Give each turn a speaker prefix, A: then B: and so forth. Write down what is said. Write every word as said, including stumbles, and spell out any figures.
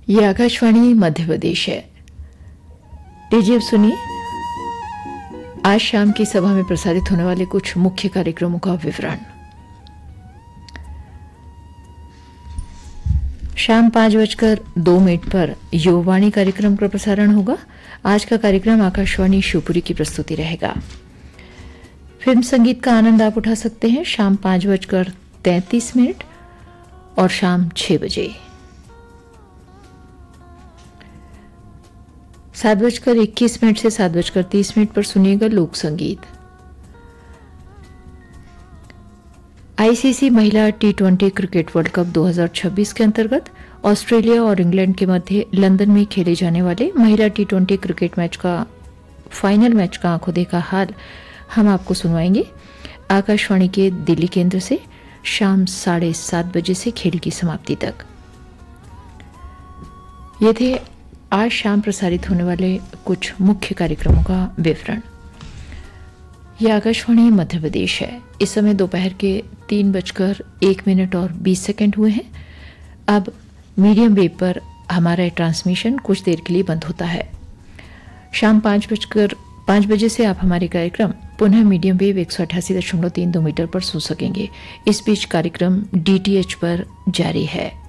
A: ये आकाशवाणी मध्य प्रदेश है। लीजिए अब सुनिए आज शाम की सभा में प्रसारित होने वाले कुछ मुख्य कार्यक्रमों का विवरण। शाम पाँच बजकर दो मिनट पर युवावाणी कार्यक्रम का प्रसारण होगा। आज का कार्यक्रम आकाशवाणी शिवपुरी की प्रस्तुति रहेगा। फिल्म संगीत का आनंद आप उठा सकते हैं शाम पाँच बजकर तैंतीस मिनट और शाम छह बजे। सात बजकर इक्कीस मिनट से सात बजकर तीस मिनट पर सुनिएगा लोक संगीत। आईसीसी महिला T twenty cricket world cup दो हज़ार छब्बीस के अंतर्गत ऑस्ट्रेलिया और इंग्लैंड के मध्य लंदन में खेले जाने वाले महिला टी ट्वेंटी क्रिकेट मैच का फाइनल मैच का आंखों देखा हाल हम आपको सुनवाएंगे आकाशवाणी के दिल्ली केंद्र से शाम साढ़े सात बजे से खेल की समाप्ति तक। ये थे आज शाम प्रसारित होने वाले कुछ मुख्य कार्यक्रमों का विवरण। यह आकाशवाणी मध्य प्रदेश है। इस समय दोपहर के तीन बजकर एक मिनट और बीस सेकंड हुए हैं। अब मीडियम वेव पर हमारा ट्रांसमिशन कुछ देर के लिए बंद होता है। शाम पाँच बजकर पाँच बजे से आप हमारे कार्यक्रम पुनः मीडियम वेव एक सौ अठासी दशमलव तीन दो मीटर पर सुन सकेंगे। इस बीच कार्यक्रम डीटीएच पर जारी है।